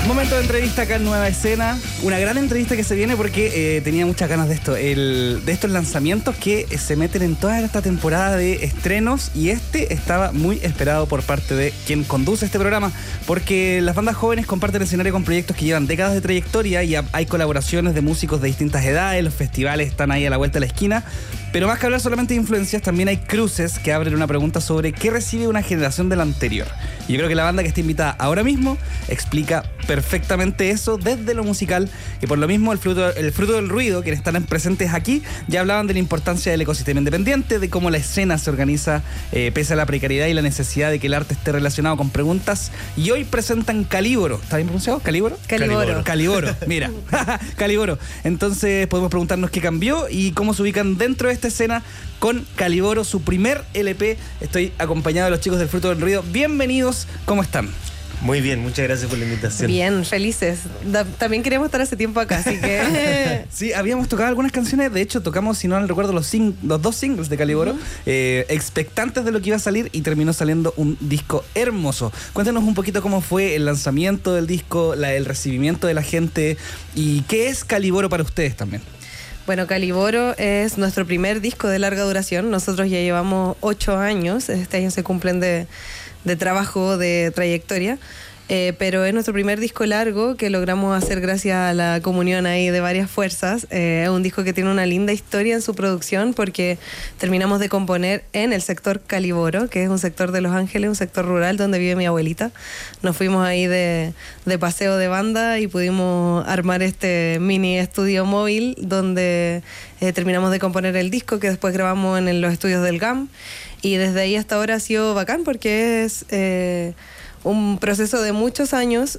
Momento de entrevista acá en Nueva Escena. Una gran entrevista que se viene porque tenía muchas ganas de esto. De estos lanzamientos que se meten en toda esta temporada de estrenos. Y este estaba muy esperado por parte de quien conduce este programa. Porque las bandas jóvenes comparten escenario con proyectos que llevan décadas de trayectoria. Y hay colaboraciones de músicos de distintas edades. Los festivales están ahí a la vuelta de la esquina. Pero más que hablar solamente de influencias, también hay cruces que abren una pregunta sobre qué recibe una generación de la anterior. Y yo creo que la banda que está invitada ahora mismo explica perfectamente eso desde lo musical, y por lo mismo el fruto del ruido, quienes están presentes aquí, ya hablaban de la importancia del ecosistema independiente, de cómo la escena se organiza pese a la precariedad y la necesidad de que el arte esté relacionado con preguntas. Y hoy presentan Caliboro. ¿Está bien pronunciado? ¿Caliboro? Caliboro, mira. Caliboro. Entonces podemos preguntarnos qué cambió y cómo se ubican dentro de esta escena con Caliboro, su primer LP. Estoy acompañado de los chicos del Fruto del Ruido. Bienvenidos, ¿cómo están? Muy bien, muchas gracias por la invitación. Bien, felices. También queríamos estar hace tiempo acá, así que... Sí, habíamos tocado algunas canciones. De hecho, tocamos, si no me recuerdo, los dos singles de Caliboro, expectantes de lo que iba a salir, y terminó saliendo un disco hermoso. Cuéntanos un poquito cómo fue el lanzamiento del disco, el recibimiento de la gente, y qué es Caliboro para ustedes también. Bueno, Caliboro es nuestro primer disco de larga duración. Nosotros ya llevamos 8 años. Este año se cumplen de trabajo, de trayectoria. Pero es nuestro primer disco largo que logramos hacer gracias a la comunión ahí de varias fuerzas. Es un disco que tiene una linda historia en su producción porque terminamos de componer en el sector Caliboro, que es un sector de Los Ángeles, un sector rural donde vive mi abuelita. Nos fuimos ahí de paseo de banda y pudimos armar este mini estudio móvil donde terminamos de componer el disco, que después grabamos en los estudios del GAM. Y desde ahí hasta ahora ha sido bacán porque es... un proceso de muchos años,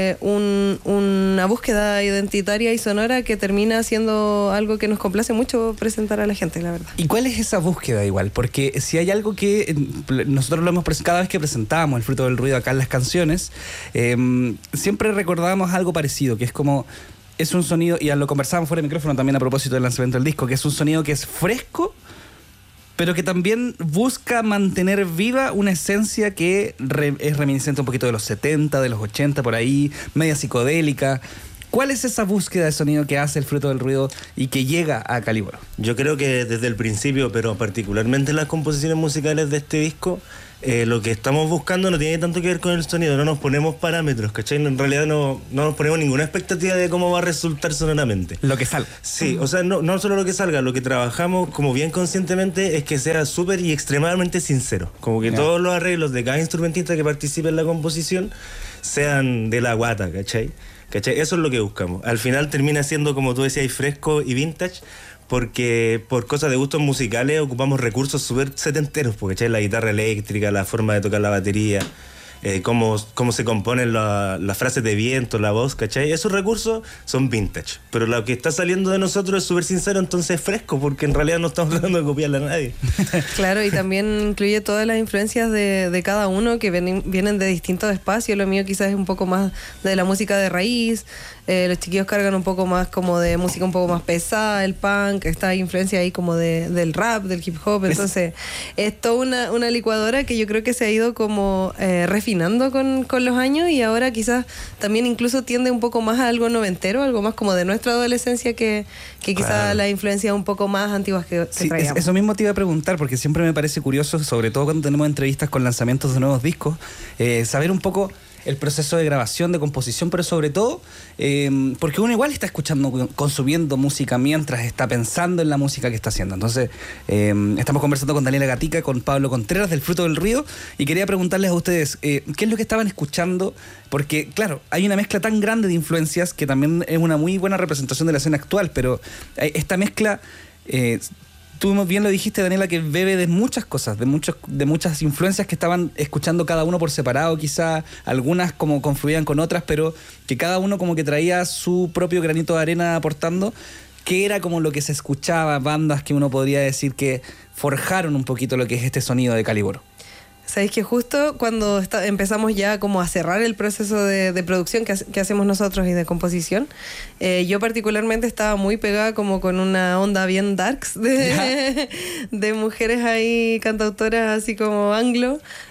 una búsqueda identitaria y sonora que termina siendo algo que nos complace mucho presentar a la gente, la verdad. ¿Y cuál es esa búsqueda igual? Porque si hay algo que nosotros lo hemos cada vez que presentábamos el Fruto del Ruido acá en las canciones, siempre recordábamos algo parecido, que es como... Es un sonido, y lo conversábamos fuera de micrófono también a propósito del lanzamiento del disco, que es un sonido que es fresco, pero que también busca mantener viva una esencia que es reminiscente un poquito de los 70, de los 80, por ahí, media psicodélica. ¿Cuál es esa búsqueda de sonido que hace el Fruto del Ruido y que llega a Caliboro? Yo creo que desde el principio, pero particularmente en las composiciones musicales de este disco, lo que estamos buscando no tiene tanto que ver con el sonido, no nos ponemos parámetros, ¿cachai? En realidad no nos ponemos ninguna expectativa de cómo va a resultar sonoramente. Lo que salga. Sí, o sea, no solo lo que salga, lo que trabajamos como bien conscientemente es que sea súper y extremadamente sincero. Como que todos los arreglos de cada instrumentista que participe en la composición sean de la guata, ¿cachai? Eso es lo que buscamos. Al final termina siendo, como tú decías, fresco y vintage, porque por cosas de gustos musicales ocupamos recursos súper setenteros, porque la guitarra eléctrica, la forma de tocar la batería, cómo se componen las frases de viento, la voz, ¿cachai? Esos recursos son vintage, pero lo que está saliendo de nosotros es súper sincero, entonces es fresco, porque en realidad no estamos tratando de copiarle a nadie. Claro, y también incluye todas las influencias de cada uno que vienen de distintos espacios. Lo mío quizás es un poco más de la música de raíz, los chiquillos cargan un poco más como de música un poco más pesada, el punk, esta influencia ahí como del rap, del hip hop. Entonces es toda una licuadora que yo creo que se ha ido como refinando con los años, y ahora quizás también incluso tiende un poco más a algo noventero, algo más como de nuestra adolescencia que quizás la influencia un poco más antiguas que sí, traíamos. Eso mismo te iba a preguntar, porque siempre me parece curioso, sobre todo cuando tenemos entrevistas con lanzamientos de nuevos discos, saber un poco el proceso de grabación, de composición, pero sobre todo porque uno igual está escuchando, consumiendo música mientras está pensando en la música que está haciendo. Entonces estamos conversando con Daniela Gatica, con Pablo Contreras del Fruto del Ruido, y quería preguntarles a ustedes qué es lo que estaban escuchando, porque claro, hay una mezcla tan grande de influencias que también es una muy buena representación de la escena actual, pero esta mezcla... Tú bien lo dijiste, Daniela, que bebe de muchas cosas, de muchas influencias que estaban escuchando cada uno por separado, quizá algunas como confluían con otras, pero que cada uno como que traía su propio granito de arena aportando, que era como lo que se escuchaba, bandas que uno podría decir que forjaron un poquito lo que es este sonido de Caliboro. Sabéis que justo cuando empezamos ya como a cerrar el proceso de producción que hacemos nosotros y de composición, yo particularmente estaba muy pegada como con una onda bien darks de mujeres ahí, cantautoras así como anglo,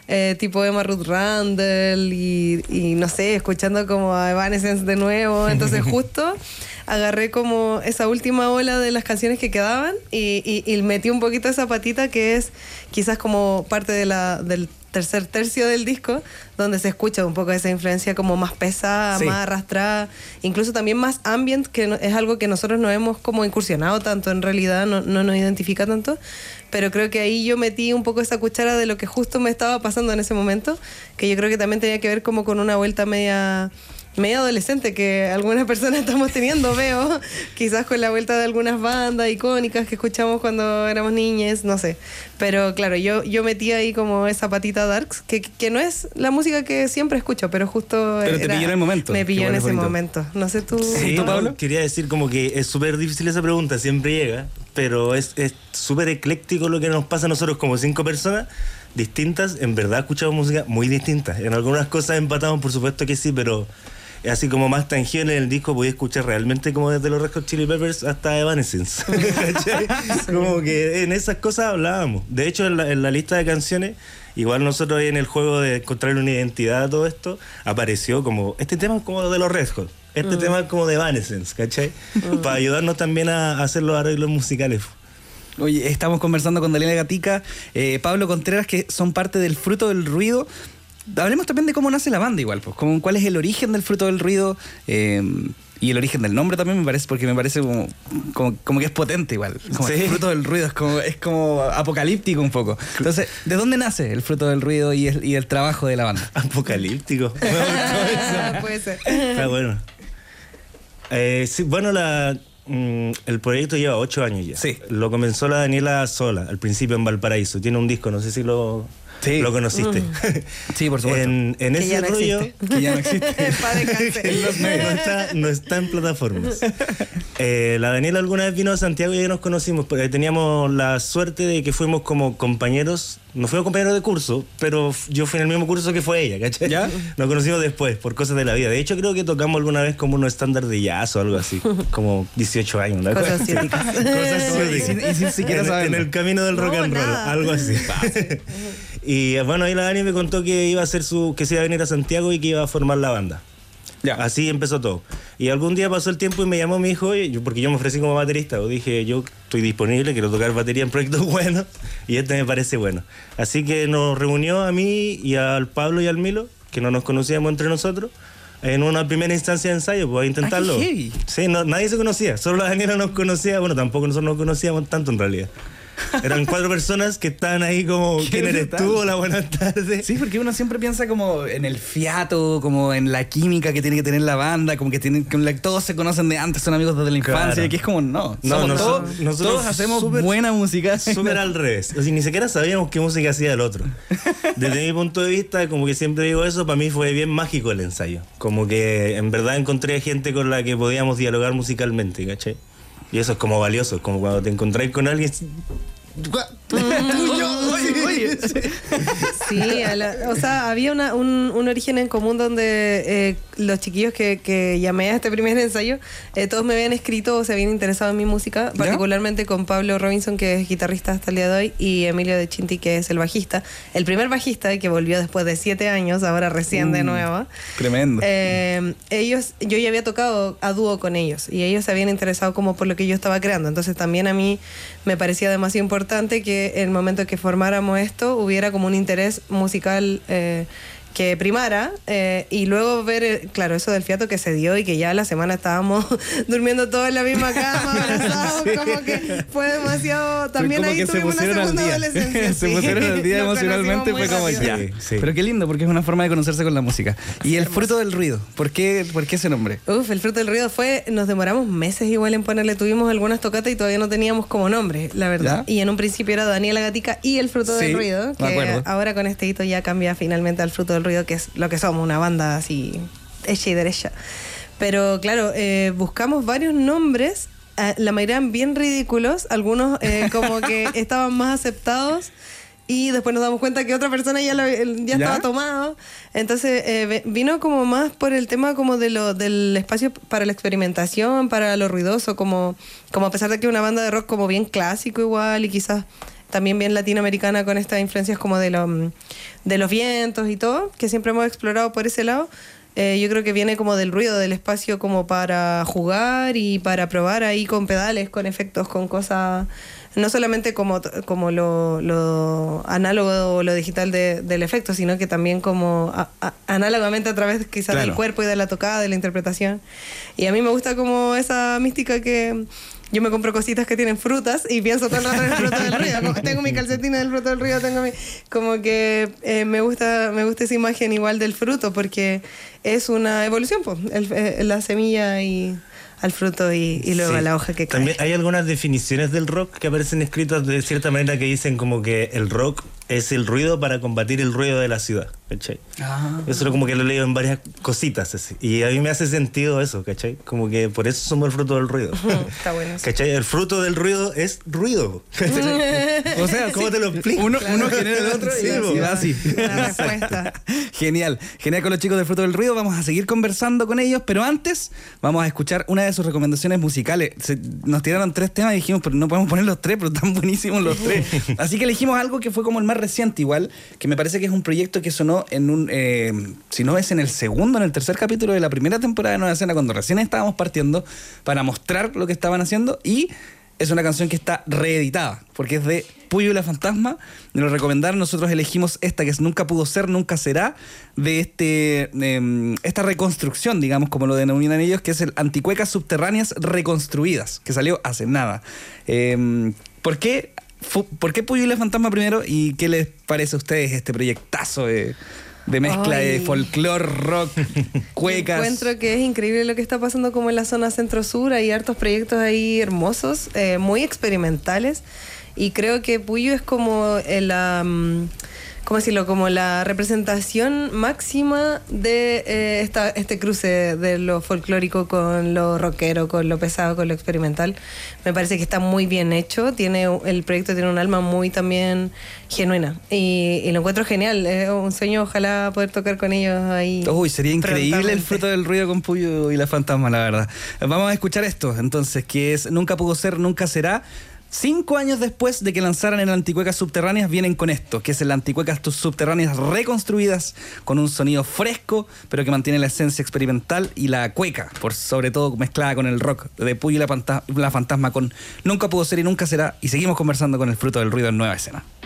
tipo Emma Ruth Randall y no sé, escuchando como a Evanescence de nuevo. Entonces justo agarré como esa última ola de las canciones que quedaban y metí un poquito esa patita que es quizás como parte del tercer tercio del disco, donde se escucha un poco esa influencia como más pesada, Sí. más arrastrada, incluso también más ambient, que es algo que nosotros no hemos como incursionado tanto, en realidad no nos identifica tanto, pero creo que ahí yo metí un poco esa cuchara de lo que justo me estaba pasando en ese momento, que yo creo que también tenía que ver como con una vuelta media adolescente que algunas personas estamos teniendo, veo, quizás con la vuelta de algunas bandas icónicas que escuchamos cuando éramos niñas, no sé. Pero claro, yo metí ahí como esa patita darks, que no es la música que siempre escucho, pero justo Pero te pilló en el momento. me pilló Igual en es ese bonito. momento. No sé tú, Sí, ¿tú, no, Pablo? quería decir como que es súper difícil esa pregunta, siempre llega, pero es súper ecléctico lo que nos pasa a nosotros como 5 personas distintas. En verdad escuchamos música muy distinta. En algunas cosas empatamos, por supuesto que sí, pero así como más tangible en el disco podía escuchar realmente como desde los Red Hot Chili Peppers hasta Evanescence. ¿Cachai? Como que en esas cosas hablábamos. De hecho, en la lista de canciones, igual nosotros ahí en el juego de encontrar una identidad a todo esto, apareció como, este tema es como de los Red Hot, este tema es como de Evanescence, ¿cachai? Para ayudarnos también a hacer los arreglos musicales. Oye, estamos conversando con Daniela Gatica, Pablo Contreras, que son parte del Fruto del Ruido. Hablemos también de cómo nace la banda igual, pues, cuál es el origen del Fruto del Ruido y el origen del nombre también me parece, porque me parece como que es potente igual. Como Sí. el Fruto del Ruido es como apocalíptico un poco. Entonces, ¿de dónde nace el Fruto del Ruido y el trabajo de la banda? Apocalíptico. Me gustó eso. Puede ser. Está bueno. Sí, bueno, el proyecto lleva 8 años ya. Sí. Lo comenzó la Daniela sola, al principio en Valparaíso. Tiene un disco, no sé si lo conociste. Sí, por supuesto. En Que ese ya no rollo existe. Que ya no existe. Pa' descansar. no está en plataformas. La Daniela alguna vez vino a Santiago y ya nos conocimos, porque teníamos la suerte de que fuimos como compañeros. No fuimos compañeros de curso, pero yo fui en el mismo curso que fue ella, ¿cachai? ¿Ya? Nos conocimos después, por cosas de la vida. De hecho, creo que tocamos alguna vez como unos estándar de jazz o algo así, como 18 años. ¿no? Cosas ciúticas. Cosas ciúticas. Y sin siquiera en saberlo. el camino del rock No, and roll, nada. algo así. Y bueno, ahí la Dani me contó que iba a hacer que se iba a venir a Santiago y que iba a formar la banda. Ya. Así empezó todo. Y algún día pasó el tiempo y me llamó mi hijo, porque yo me ofrecí como baterista. Dije, yo estoy disponible, quiero tocar batería en proyectos buenos y este me parece bueno. Así que nos reunió a mí y al Pablo y al Milo, que no nos conocíamos entre nosotros, en una primera instancia de ensayo, pues a intentarlo. Ah, qué heavy. Sí, nadie se conocía, solo la Daniela nos conocía. Bueno, tampoco nosotros nos conocíamos tanto en realidad. Eran 4 personas que estaban ahí como, ¿quién eres brutal. tú? Hola, buenas tardes. Sí, porque uno siempre piensa como en el fiato, como en la química que tiene que tener la banda, como que todos se conocen de antes, son amigos desde la infancia, Claro. y que es como, no, No, somos nosotros todos hacemos súper- buena música. Súper al revés. O sea, ni siquiera sabíamos qué música hacía el otro. Desde mi punto de vista, como que siempre digo eso, para mí fue bien mágico el ensayo. Como que en verdad encontré gente con la que podíamos dialogar musicalmente, ¿cachai? Y eso es como valioso, es como cuando te encontráis con alguien. Oye. Sí, o sea, había un origen en común donde los chiquillos que llamé a este primer ensayo, todos me habían escrito o se habían interesado en mi música, ¿Ya? particularmente con Pablo Robinson, que es guitarrista hasta el día de hoy, y Emilio de Chinti, que es el bajista, el primer bajista que volvió después de 7 años, ahora recién de nuevo. Tremendo. Yo ya había tocado a dúo con ellos y ellos se habían interesado como por lo que yo estaba creando, entonces también a mí me parecía demasiado importante que en el momento que formáramos esto hubiera como un interés musical que primara y luego ver, claro, eso del fiato que se dio y que ya la semana estábamos durmiendo todos en la misma cama, abrazados, como que fue demasiado, también como ahí que se tuvimos una pusieron al segunda día. adolescencia. Se sí. pusieron al día Nos emocionalmente, conocimos fue muy como rápido. ya. Sí. Pero qué lindo, porque es una forma de conocerse con la música. Y el Fruto del Ruido, ¿por qué ese nombre? Uf, el Fruto del Ruido nos demoramos meses igual en ponerle, tuvimos algunas tocatas y todavía no teníamos como nombre, la verdad. ¿Ya? Y en un principio era Daniela Gatica y el Fruto Sí, del Ruido, me que acuerdo. ahora con este hito ya cambia finalmente al Fruto del Ruido, que es lo que somos, una banda así hecha y derecha. Pero claro, buscamos varios nombres, la mayoría eran bien ridículos, algunos como que estaban más aceptados. Y después nos damos cuenta que otra persona ya estaba tomado. Entonces vino como más por el tema como del espacio para la experimentación, para lo ruidoso, como a pesar de que es una banda de rock como bien clásico igual y quizás también bien latinoamericana con estas influencias como de los vientos y todo, que siempre hemos explorado por ese lado. Yo creo que viene como del ruido del espacio como para jugar y para probar ahí con pedales, con efectos, con cosas, no solamente como lo análogo o lo digital del efecto, sino que también como análogamente a través quizás del cuerpo y de la tocada, de la interpretación. Y a mí me gusta como esa mística que... Yo me compro cositas que tienen frutas y pienso todo el rato en el fruto del río. Como tengo mi calcetina del fruto del río, como que me gusta esa imagen igual del fruto, porque es una evolución, pues, la semilla y al fruto y luego a la hoja que cae. También hay algunas definiciones del rock que aparecen escritas de cierta manera que dicen como que el rock es el ruido para combatir el ruido de la ciudad, ¿cachai? Eso como que lo he leído en varias cositas así. Y a mí me hace sentido eso, ¿cachai? Como que por eso somos el fruto del ruido. Está bueno eso. ¿Cachai? El fruto del ruido es ruido. O sea, ¿cómo te lo explico? Uno genera el otro y va así. La respuesta. Genial con los chicos del Fruto del Ruido. Vamos a seguir conversando con ellos, pero antes vamos a escuchar una de sus recomendaciones musicales. Nos tiraron 3 temas y dijimos, pero no podemos poner los 3, pero están buenísimos los 3. Así que elegimos algo que fue como el más reciente igual, que me parece que es un proyecto que sonó en si no es en el segundo, en el tercer capítulo de la primera temporada de Nueva Escena, cuando recién estábamos partiendo, para mostrar lo que estaban haciendo, y es una canción que está reeditada, porque es de Puyo y la Fantasma. Me lo recomendaron, nosotros elegimos esta, que es Nunca Pudo Ser, Nunca Será, de esta reconstrucción, digamos, como lo denominan ellos, que es el Anticuecas Subterráneas Reconstruidas, que salió hace nada. ¿Por qué Puyo y la Fantasma primero? ¿Y qué les parece a ustedes este proyectazo de mezcla de folclore, rock, cuecas? Encuentro que es increíble lo que está pasando como en la zona centro-sur. Hay hartos proyectos ahí hermosos, muy experimentales. Y creo que Puyo es como ¿cómo decirlo? Como la representación máxima de este cruce de lo folclórico con lo rockero, con lo pesado, con lo experimental. Me parece que está muy bien hecho. El proyecto tiene un alma muy también genuina. Y lo encuentro genial. Es un sueño, ojalá poder tocar con ellos ahí. Uy, sería increíble el Fruto del Ruido con Puyo y la Fantasma, la verdad. Vamos a escuchar esto, entonces, que es Nunca Pudo Ser, Nunca Será. 5 años después de que lanzaran el Anticuecas Subterráneas, vienen con esto, que es el Anticuecas Subterráneas reconstruidas, con un sonido fresco, pero que mantiene la esencia experimental y la cueca, por sobre todo mezclada con el rock de Puyo y la Fantasma, con Nunca Pudo Ser y Nunca Será. Y seguimos conversando con el Fruto del Ruido en Nueva Escena.